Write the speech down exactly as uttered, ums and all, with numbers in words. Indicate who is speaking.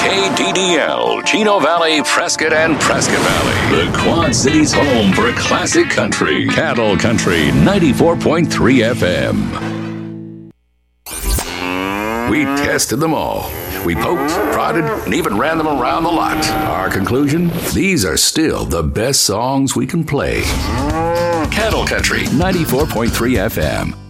Speaker 1: K D D L, Chino Valley, Prescott, and Prescott Valley. The Quad Cities' home for classic country. Cattle Country ninety-four point three F M. We tested them all. We poked, prodded, and even ran them around the lot. Our conclusion? These are still the best songs we can play. Cattle Country ninety-four point three F M.